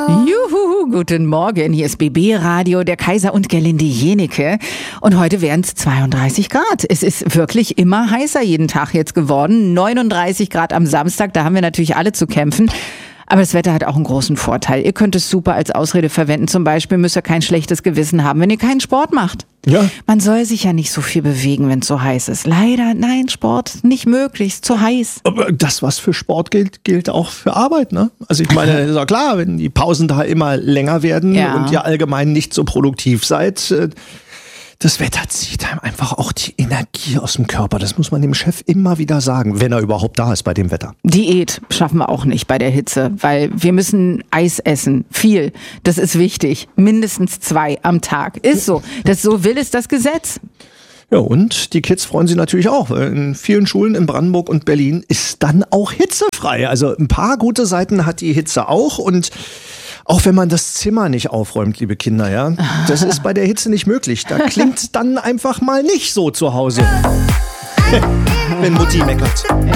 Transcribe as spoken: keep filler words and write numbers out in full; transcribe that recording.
Juhu, guten Morgen. Hier ist B B Radio, der Kaiser und Gerlinde Jenecke. Und heute wären es zweiunddreißig Grad. Es ist wirklich immer heißer jeden Tag jetzt geworden. neununddreißig Grad am Samstag, da haben wir natürlich alle zu kämpfen. Aber das Wetter hat auch einen großen Vorteil. Ihr könnt es super als Ausrede verwenden. Zum Beispiel müsst ihr kein schlechtes Gewissen haben, wenn ihr keinen Sport macht. Ja. Man soll sich ja nicht so viel bewegen, wenn es so heiß ist. Leider, nein, Sport nicht möglich, ist zu heiß. Aber das, was für Sport gilt, gilt auch für Arbeit, ne? Also ich meine, ist ja klar, wenn die Pausen da immer länger werden Ja. und ihr allgemein nicht so produktiv seid, äh, das Wetter zieht einem einfach auch die Energie aus dem Körper. Das muss man dem Chef immer wieder sagen, wenn er überhaupt da ist bei dem Wetter. Diät schaffen wir auch nicht bei der Hitze, weil wir müssen Eis essen. Viel. Das ist wichtig. Mindestens zwei am Tag. Ist so. Das so will es das Gesetz. Ja, und die Kids freuen sich natürlich auch. Weil in vielen Schulen in Brandenburg und Berlin ist dann auch hitzefrei. Also ein paar gute Seiten hat die Hitze auch. Und auch wenn man das Zimmer nicht aufräumt, liebe Kinder, ja, das ist bei der Hitze nicht möglich. Da klingt dann einfach mal nicht so zu Hause, wenn Mutti meckert.